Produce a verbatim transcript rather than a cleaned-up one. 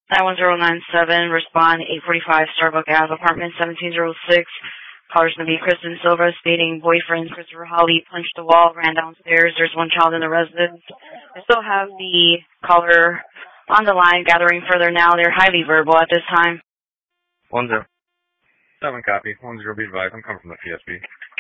nine one zero nine seven, respond eight forty-five Starbuck Ave, apartment seventeen oh six. Callers going to be Kristen Silva, stating boyfriend Christopher Holly punched the wall, ran downstairs. There's one child in the residence. I still have the caller on the line, gathering further now. They're highly verbal at this time. One zero. Seven copy. One zero, be advised. I'm coming from the P S B.